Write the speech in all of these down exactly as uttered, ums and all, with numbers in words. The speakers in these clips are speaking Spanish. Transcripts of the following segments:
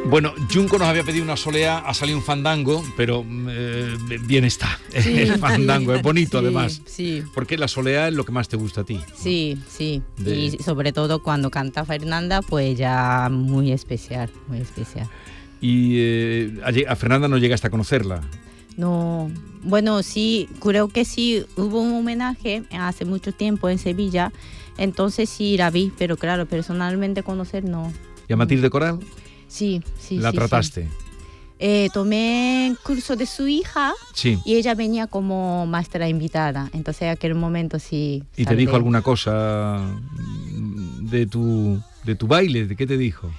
Bueno, Junco nos había pedido una soleá, ha salido un fandango, pero eh, bien está. Sí, el fandango sí, es bonito, sí, además. Sí. Porque la soleá es lo que más te gusta a ti, ¿no? Sí, sí. De... Y sobre todo cuando canta Fernanda, pues ya muy especial, muy especial. Y eh, a, a Fernanda no llegaste a conocerla. No, bueno, sí, creo que sí, hubo un homenaje hace mucho tiempo en Sevilla, entonces sí la vi, pero claro, personalmente conocer no. ¿Y a Matilde Coral? Sí, sí, ¿La sí, trataste? Sí. Eh, tomé curso de su hija, sí. Y ella venía como maestra invitada, entonces en aquel momento sí. ¿Y te dijo alguna cosa de tu, de tu baile? ¿De qué te dijo?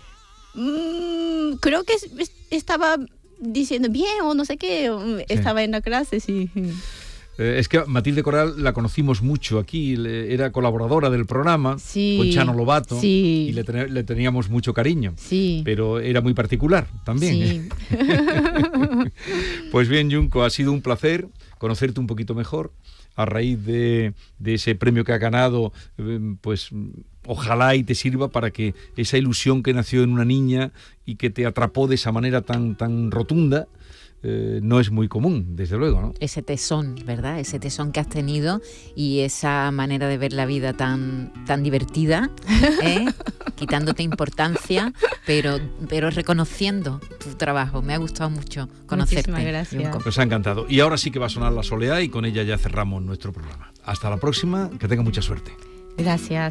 Mm, creo que estaba diciendo bien o no sé qué, sí. Estaba en la clase, sí. Eh, es que Matilde Coral la conocimos mucho aquí, le, era colaboradora del programa, sí, con Chano Lobato, sí. Y le, ten, le teníamos mucho cariño, sí. Pero era muy particular también. Sí. ¿eh? Pues bien, Junco, ha sido un placer conocerte un poquito mejor a raíz de, de ese premio que ha ganado, pues ojalá y te sirva para que esa ilusión que nació en una niña y que te atrapó de esa manera tan, tan rotunda, Eh, no es muy común, desde luego, ¿no? Ese tesón, ¿verdad? Ese tesón que has tenido y esa manera de ver la vida tan, tan divertida, ¿eh? Quitándote importancia, pero, pero reconociendo tu trabajo. Me ha gustado mucho conocerte. Muchísimas gracias. Nos ha encantado. Y ahora sí que va a sonar la soleá y con ella ya cerramos nuestro programa. Hasta la próxima, que tenga mucha suerte. Gracias.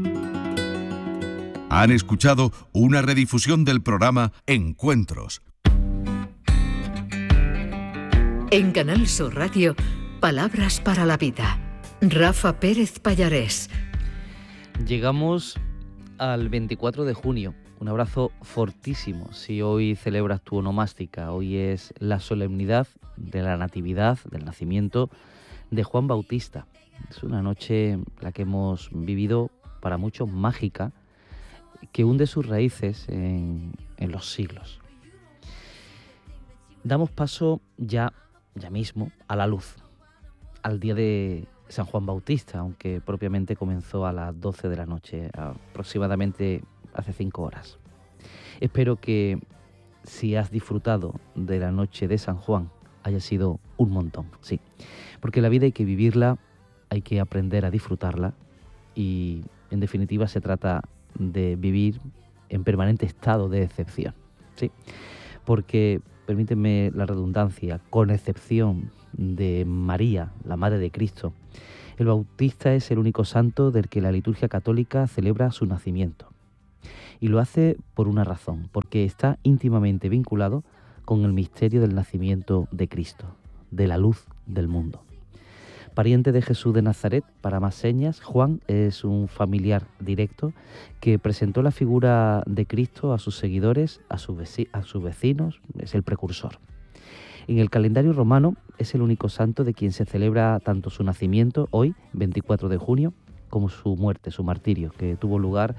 Han escuchado una redifusión del programa Encuentros. En Canal Sur Radio, Palabras para la Vida. Rafa Pérez Pallarés. Llegamos al veinticuatro de junio. Un abrazo fortísimo si hoy celebras tu onomástica. Hoy es la solemnidad de la natividad, del nacimiento de Juan Bautista. Es una noche la que hemos vivido para muchos mágica, que hunde sus raíces en, en los siglos. Damos paso ya ya mismo a la luz, al día de San Juan Bautista, aunque propiamente comenzó a las doce de la noche, aproximadamente hace cinco horas. Espero que si has disfrutado de la noche de San Juan haya sido un montón, sí, porque la vida hay que vivirla, hay que aprender a disfrutarla y en definitiva se trata de vivir en permanente estado de excepción, sí, porque permíteme la redundancia, con excepción de María, la Madre de Cristo, el Bautista es el único santo del que la liturgia católica celebra su nacimiento. Y lo hace por una razón, porque está íntimamente vinculado con el misterio del nacimiento de Cristo, de la luz del mundo. Pariente de Jesús de Nazaret, para más señas, Juan es un familiar directo que presentó la figura de Cristo a sus seguidores, a sus, veci- a sus vecinos, es el precursor. En el calendario romano es el único santo de quien se celebra tanto su nacimiento, hoy, veinticuatro de junio, como su muerte, su martirio, que tuvo lugar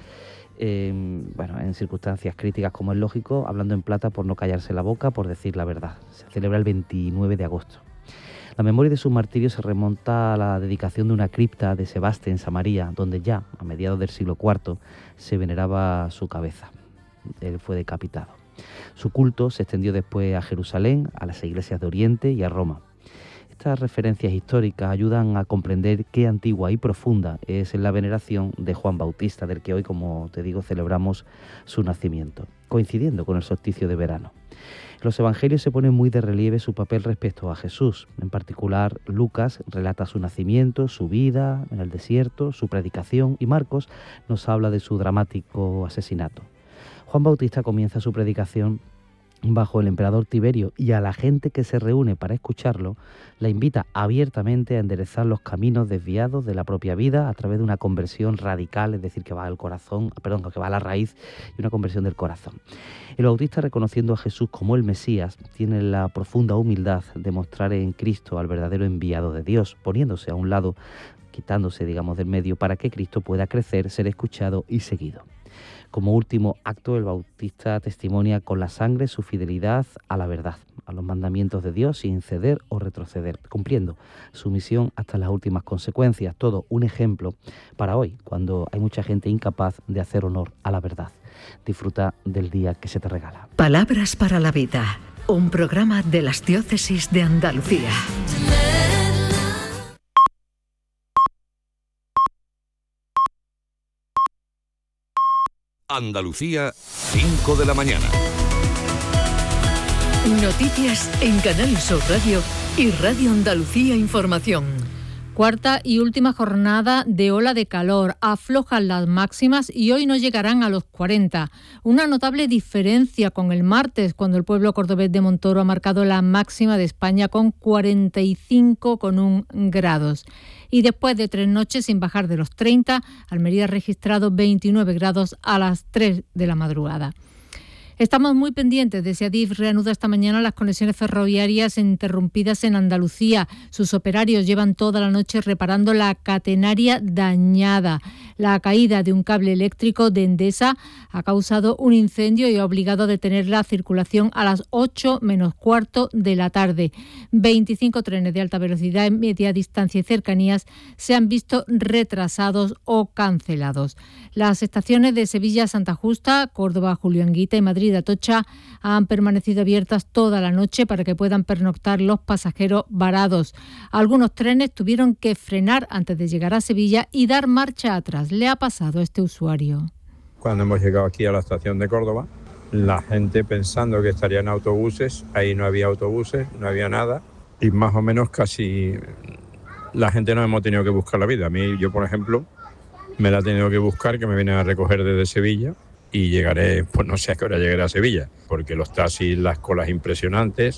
eh, bueno, en circunstancias críticas como es lógico, hablando en plata por no callarse la boca, por decir la verdad. Se celebra el veintinueve de agosto. La memoria de su martirio se remonta a la dedicación de una cripta de Sebaste en Samaria, donde ya, a mediados del siglo cuarto, se veneraba su cabeza. Él fue decapitado. Su culto se extendió después a Jerusalén, a las iglesias de Oriente y a Roma. Estas referencias históricas ayudan a comprender qué antigua y profunda es la veneración de Juan Bautista, del que hoy, como te digo, celebramos su nacimiento, coincidiendo con el solsticio de verano. En los evangelios se pone muy de relieve su papel respecto a Jesús. En particular, Lucas relata su nacimiento, su vida en el desierto, su predicación, y Marcos nos habla de su dramático asesinato. Juan Bautista comienza su predicación bajo el emperador Tiberio y a la gente que se reúne para escucharlo la invita abiertamente a enderezar los caminos desviados de la propia vida a través de una conversión radical, es decir, que va al corazón, perdón, que va a la raíz, y una conversión del corazón. El Bautista, reconociendo a Jesús como el Mesías, tiene la profunda humildad de mostrar en Cristo al verdadero enviado de Dios, poniéndose a un lado, quitándose, digamos, del medio, para que Cristo pueda crecer, ser escuchado y seguido. Como último acto, el Bautista testimonia con la sangre su fidelidad a la verdad, a los mandamientos de Dios, sin ceder o retroceder, cumpliendo su misión hasta las últimas consecuencias. Todo un ejemplo para hoy, cuando hay mucha gente incapaz de hacer honor a la verdad. disfruta del día que se te regala. Palabras para la vida, un programa de las diócesis de Andalucía. Andalucía, cinco de la mañana. Noticias en Canal Sur Radio y Radio Andalucía Información. Cuarta y última jornada de ola de calor. Aflojan las máximas y hoy no llegarán a los cuarenta. Una notable diferencia con el martes, cuando el pueblo cordobés de Montoro ha marcado la máxima de España con cuarenta y cinco coma uno grados. Y después de tres noches sin bajar de los treinta, Almería ha registrado veintinueve grados a las tres de la madrugada. Estamos muy pendientes de si Adif reanuda esta mañana las conexiones ferroviarias interrumpidas en Andalucía. Sus operarios llevan toda la noche reparando la catenaria dañada. La caída de un cable eléctrico de Endesa ha causado un incendio y ha obligado a detener la circulación a las ocho menos cuarto de la tarde. veinticinco trenes de alta velocidad en media distancia y cercanías se han visto retrasados o cancelados. Las estaciones de Sevilla, Santa Justa, Córdoba, Julio Anguita y Madrid Atocha han permanecido abiertas toda la noche para que puedan pernoctar los pasajeros varados. Algunos trenes tuvieron que frenar antes de llegar a Sevilla y dar marcha atrás. Le ha pasado a este usuario. Cuando hemos llegado aquí a la estación de Córdoba, la gente pensando que estarían autobuses, ahí no había autobuses, no había nada, y más o menos casi la gente nos hemos tenido que buscar la vida. A mí, yo por ejemplo, me la he tenido que buscar, que me vienen a recoger desde Sevilla, y llegaré, pues no sé a qué hora llegaré a Sevilla, porque los taxis, las colas impresionantes,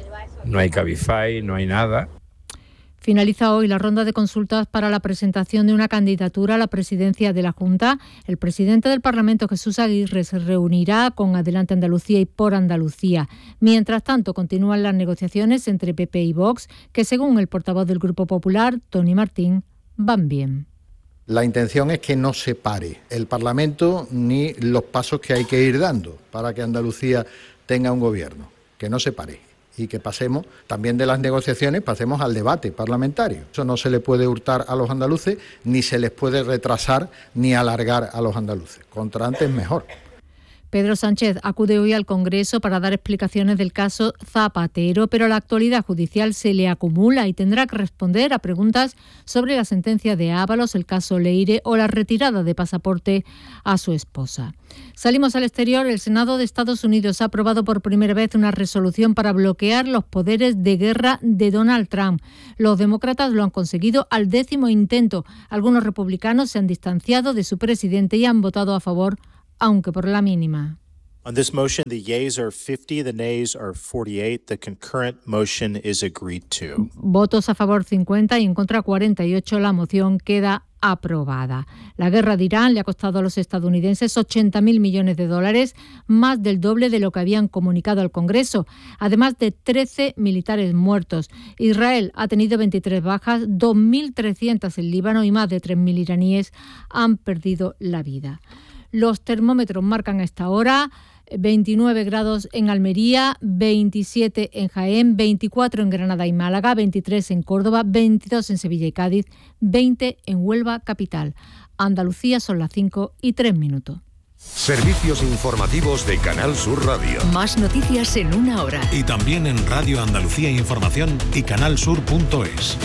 no hay Cabify, no hay nada. Finaliza hoy la ronda de consultas para la presentación de una candidatura a la presidencia de la Junta. El presidente del Parlamento, Jesús Aguirre, se reunirá con Adelante Andalucía y Por Andalucía. Mientras tanto, continúan las negociaciones entre P P y Vox, que según el portavoz del Grupo Popular, Tony Martín, van bien. La intención es que no se pare el Parlamento ni los pasos que hay que ir dando para que Andalucía tenga un gobierno, que no se pare y que pasemos también de las negociaciones, pasemos al debate parlamentario. Eso no se le puede hurtar a los andaluces, ni se les puede retrasar ni alargar a los andaluces. Contra antes mejor. Pedro Sánchez acude hoy al Congreso para dar explicaciones del caso Zapatero, pero la actualidad judicial se le acumula y tendrá que responder a preguntas sobre la sentencia de Ábalos, el caso Leire o la retirada de pasaporte a su esposa. Salimos al exterior. El Senado de Estados Unidos ha aprobado por primera vez una resolución para bloquear los poderes de guerra de Donald Trump. Los demócratas lo han conseguido al décimo intento. Algunos republicanos se han distanciado de su presidente y han votado a favor, aunque por la mínima. On this motion, the yeas are fifty, the nays are forty-eight. The concurrent motion is agreed to. Votos a favor cincuenta y en contra cuarenta y ocho. La moción queda aprobada. La guerra de Irán le ha costado a los estadounidenses ochenta mil millones de dólares, más del doble de lo que habían comunicado al Congreso, además de trece militares muertos. Israel ha tenido veintitrés bajas, dos mil trescientos en Líbano y más de tres mil iraníes han perdido la vida. Los termómetros marcan a esta hora veintinueve grados en Almería, veintisiete en Jaén, veinticuatro en Granada y Málaga, veintitrés en Córdoba, veintidós en Sevilla y Cádiz, veinte en Huelva capital. Andalucía son las cinco y tres minutos. Servicios informativos de Canal Sur Radio. Más noticias en una hora. Y también en Radio Andalucía Información y canalsur punto es.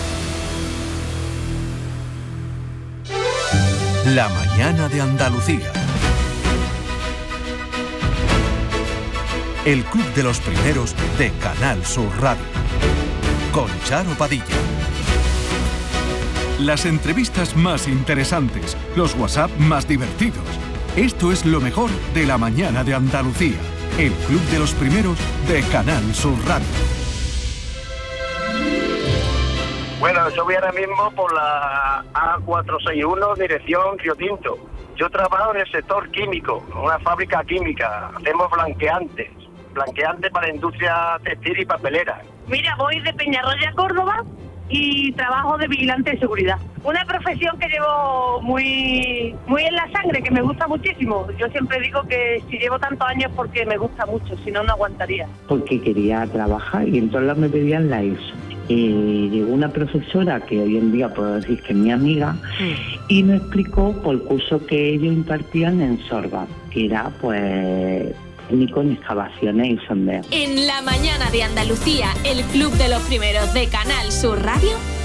La mañana de Andalucía. El Club de los Primeros de Canal Sur Radio. Con Charo Padilla. Las entrevistas más interesantes, los WhatsApp más divertidos. Esto es lo mejor de la mañana de Andalucía. El Club de los Primeros de Canal Sur Radio. Bueno, yo voy ahora mismo por la A cuatrocientos sesenta y uno, dirección Río Tinto. Yo trabajo en el sector químico, una fábrica química. Hacemos blanqueantes, blanqueantes para industria textil y papelera. Mira, voy de Peñarroya, Córdoba, y trabajo de vigilante de seguridad. Una profesión que llevo muy muy en la sangre, que me gusta muchísimo. Yo siempre digo que si llevo tantos años es porque me gusta mucho, si no, no aguantaría. Porque quería trabajar y entonces me pedían la ESO. Y llegó una profesora que hoy en día puedo decir que es mi amiga, mm. y me explicó por el curso que ellos impartían en Sorba. que era pues técnico en excavaciones y sondeos. En la mañana de Andalucía, el Club de los Primeros de Canal Sur Radio